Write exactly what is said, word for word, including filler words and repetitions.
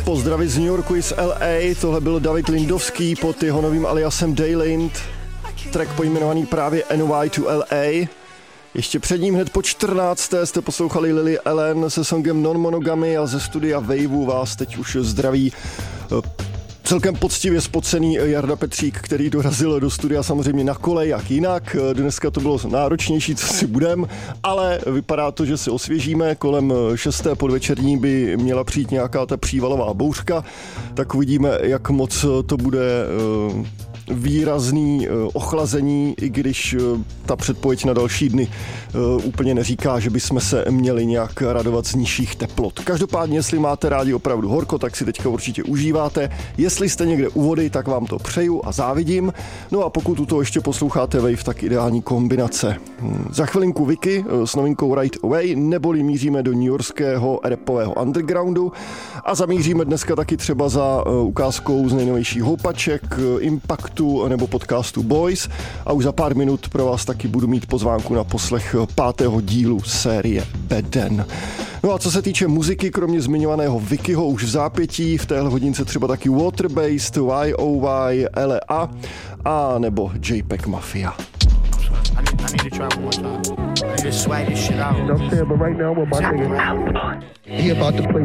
Pozdravy z New Yorku i z L A, tohle byl David Lindovský pod jeho novým aliasem Daylind, track pojmenovaný právě N Y to L A. Ještě před ním hned po čtrnácté jste poslouchali Lily Allen se songem Non-Monogamy a ze studia Waveu vás teď už zdraví celkem poctivě spocený Jarda Petřík, který dorazil do studia samozřejmě na kole, jak jinak. Dneska to bylo náročnější, co si budem, ale vypadá to, že si osvěžíme. Kolem šesté podvečerní by měla přijít nějaká ta přívalová bouřka, tak uvidíme, jak moc to bude výrazný ochlazení, i když ta předpověď na další dny úplně neříká, že bychom se měli nějak radovat z nižších teplot. Každopádně, jestli máte rádi opravdu horko, tak si teďka určitě užíváte. Jestli jste někde u vody, tak vám to přeju a závidím. No a pokud u toho ještě posloucháte Wave, tak ideální kombinace. Za chvilinku Vicky s novinkou Right Away, neboli míříme do newyorského rapového undergroundu a zamíříme dneska taky třeba za ukázkou z nejnovějších houpaček, Impactu nebo podcastu Boys a už za pár minut pro vás taky budu mít pozvánku na poslech pátého dílu série Beden. No a co se týče muziky, kromě zmiňovaného Vickyho už v zápětí, v téhle hodince třeba taky Waterbased, Y O Y, L A a nebo JPEG Mafia. I need, I need to try one more time. I need to swag this shit out. You know what I'm saying? But right now, we're about to, he about to play